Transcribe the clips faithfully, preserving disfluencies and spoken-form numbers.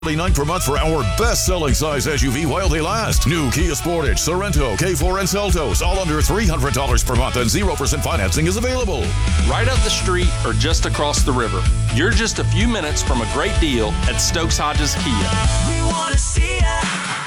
forty-nine per month for our best-selling size S U V while they last. New Kia Sportage, Sorento, K four, and Seltos, all under three hundred dollars per month, and zero percent financing is available. Right up the street or just across the river. You're just a few minutes from a great deal at Stokes Hodges Kia. We want to see ya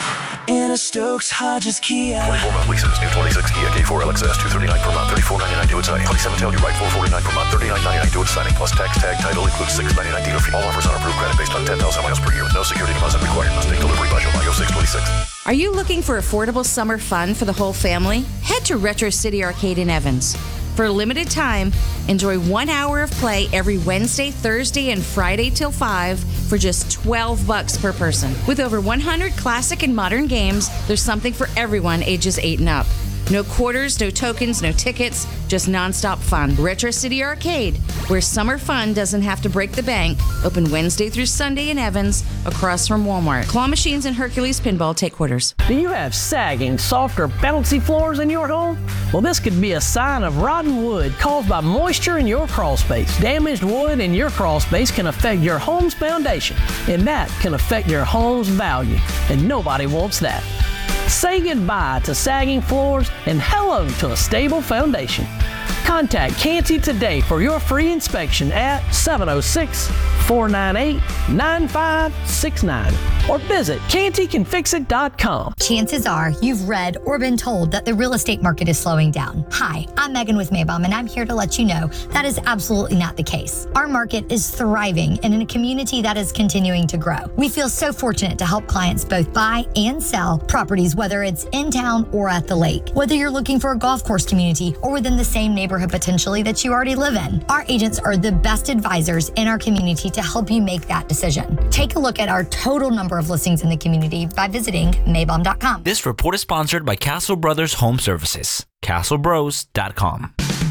in a Stokes Hodges Kia. twenty-four month leases. New twenty-six Kia K four L X S, two hundred thirty-nine per month, thirty-four ninety-nine due at signing. twenty-seven Telluride, four hundred forty-nine per month, thirty-nine ninety-nine due at signing. Plus tax, tag, title includes six hundred ninety-nine dealer fee. All offers on approved credit based on ten thousand miles per year with no security deposit required. Must take delivery by July oh six twenty-six. Are you looking for affordable summer fun for the whole family? Head to Retro City Arcade in Evans. For a limited time, enjoy one hour of play every Wednesday, Thursday, and Friday till five for just twelve bucks per person. With over one hundred classic and modern games, there's something for everyone ages eight and up. No quarters, no tokens, no tickets, just nonstop fun. Retro City Arcade, where summer fun doesn't have to break the bank. Open Wednesday through Sunday in Evans, across from Walmart. Claw Machines and Hercules Pinball take quarters. Do you have sagging, soft, or bouncy floors in your home? Well, this could be a sign of rotten wood caused by moisture in your crawl space. Damaged wood in your crawl space can affect your home's foundation, and that can affect your home's value, and nobody wants that. Say goodbye to sagging floors and hello to a stable foundation. Contact Canty today for your free inspection at seven oh six, four nine eight, nine five six nine or visit canty can fix it dot com. Chances are you've read or been told that the real estate market is slowing down. Hi, I'm Megan with Maybaum, and I'm here to let you know that is absolutely not the case. Our market is thriving and in a community that is continuing to grow. We feel so fortunate to help clients both buy and sell properties, whether it's in town or at the lake. Whether you're looking for a golf course community or within the same neighborhood potentially that you already live in, our agents are the best advisors in our community to help you make that decision. Take a look at our total number of listings in the community by visiting Maybaum dot com. This report is sponsored by Castle Brothers Home Services. castle bros dot com.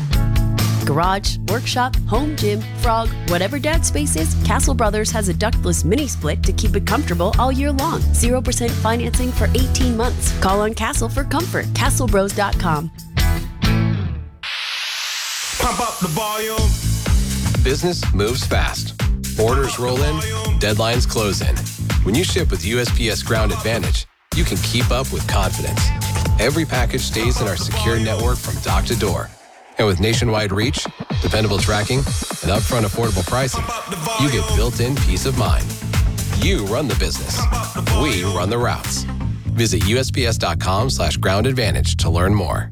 Garage, workshop, home gym, frog, whatever dad's space is, Castle Brothers has a ductless mini split to keep it comfortable all year long. zero percent financing for eighteen months. Call on Castle for comfort. castle bros dot com. Pump up the volume. Business moves fast. Orders roll in, deadlines close in. When you ship with U S P S Ground Advantage, you can keep up with confidence. Every package stays in our secure network from dock to door. And with nationwide reach, dependable tracking, and upfront affordable pricing, you get built-in peace of mind. You run the business. We run the routes. Visit U S P S dot com slash ground advantage to learn more.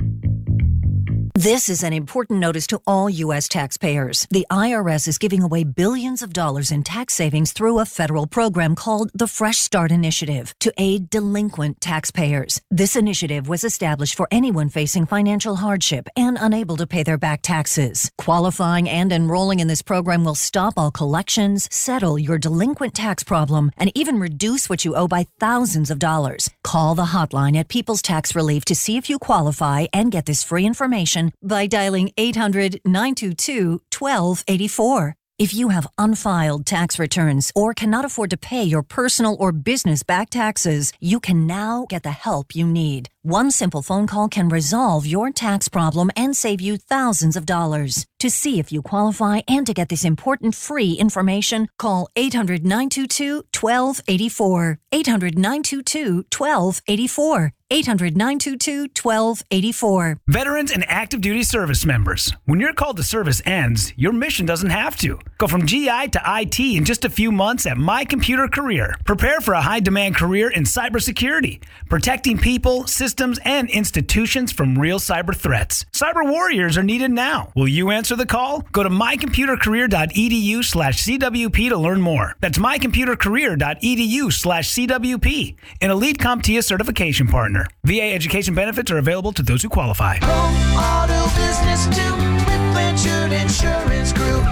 This is an important notice to all U S taxpayers. The I R S is giving away billions of dollars in tax savings through a federal program called the Fresh Start Initiative to aid delinquent taxpayers. This initiative was established for anyone facing financial hardship and unable to pay their back taxes. Qualifying and enrolling in this program will stop all collections, settle your delinquent tax problem, and even reduce what you owe by thousands of dollars. Call the hotline at People's Tax Relief to see if you qualify and get this free information by dialing eight hundred, nine two two, one two eight four. If you have unfiled tax returns or cannot afford to pay your personal or business back taxes, you can now get the help you need. One simple phone call can resolve your tax problem and save you thousands of dollars. To see if you qualify and to get this important free information, call eight hundred, nine two two, one two eight four. eight hundred, nine two two, one two eight four. eight hundred, nine two two, one two eight four. Veterans and active duty service members, when your call to service ends, your mission doesn't have to. Go from G I to I T in just a few months at My Computer Career. Prepare for a high-demand career in cybersecurity, protecting people, systems, and institutions from real cyber threats. Cyber warriors are needed now. Will you answer the call? Go to my computer career dot e d u slash c w p to learn more. That's my computer career dot e d u slash c w p, an Elite CompTIA certification partner. V A education benefits are available to those who qualify. Home, auto, business too, with Blanchard Insurance Group.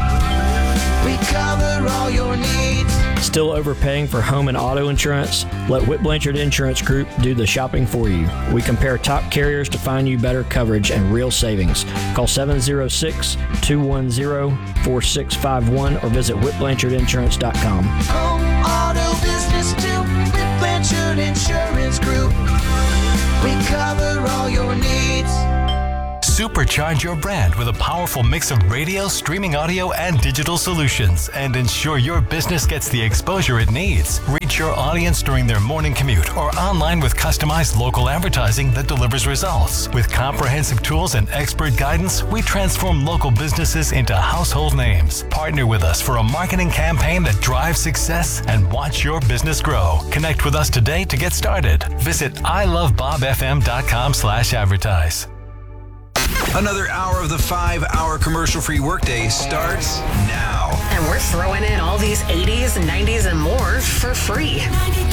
We cover all your needs. Still overpaying for home and auto insurance? Let Whit Blanchard Insurance Group do the shopping for you. We compare top carriers to find you better coverage and real savings. Call seven oh six, two one oh, four six five one or visit whit blanchard insurance dot com. Home, auto, business too, with Blanchard Insurance Group. We cover all your needs. Supercharge your brand with a powerful mix of radio, streaming audio, and digital solutions, and ensure your business gets the exposure it needs. Reach your audience during their morning commute or online with customized local advertising that delivers results. With comprehensive tools and expert guidance, we transform local businesses into household names. Partner with us for a marketing campaign that drives success and watch your business grow. Connect with us today to get started. Visit i love bob f m dot com slash advertise. Another hour of the five-hour commercial-free workday starts now. And we're throwing in all these eighties, nineties, and more for free.